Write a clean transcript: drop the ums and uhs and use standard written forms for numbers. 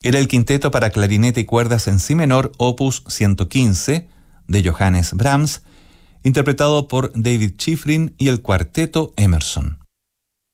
Era el quinteto para clarinete y cuerdas en si menor, opus 115, de Johannes Brahms, interpretado por David Schifrin y el cuarteto Emerson.